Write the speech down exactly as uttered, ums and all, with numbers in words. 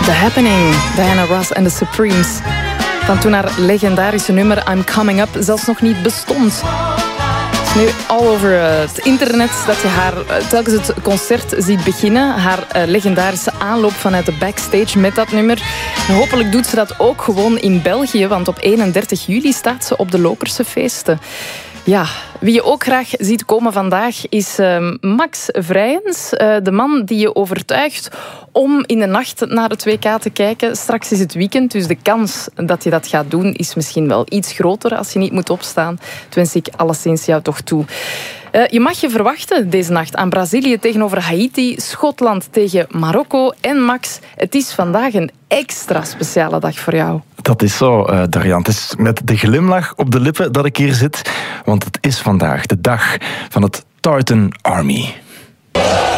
The Happening, Diana Ross en de Supremes. Van toen haar legendarische nummer I'm Coming Up zelfs nog niet bestond. Het is nu all over het internet dat je haar telkens het concert ziet beginnen. Haar legendarische aanloop vanuit de backstage met dat nummer. En hopelijk doet ze dat ook gewoon in België, want op eenendertig juli staat ze op de Lokerse feesten. Ja, wie je ook graag ziet komen vandaag is uh, Max Vrijens. Uh, de man die je overtuigt om in de nacht naar het W K te kijken. Straks is het weekend, dus de kans dat je dat gaat doen is misschien wel iets groter als je niet moet opstaan. Dat wens ik alleszins jou toch toe. Uh, je mag je verwachten deze nacht aan Brazilië tegenover Haiti, Schotland tegen Marokko. En Max, het is vandaag een extra speciale dag voor jou. Dat is zo, uh, Darian. Het is met de glimlach op de lippen dat ik hier zit. Want het is vandaag de dag van het Tartan Army.